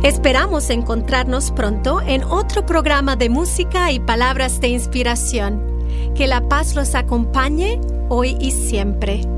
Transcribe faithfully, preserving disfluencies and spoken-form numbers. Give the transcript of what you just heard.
Esperamos encontrarnos pronto en otro programa de música y palabras de inspiración. Que la paz los acompañe hoy y siempre.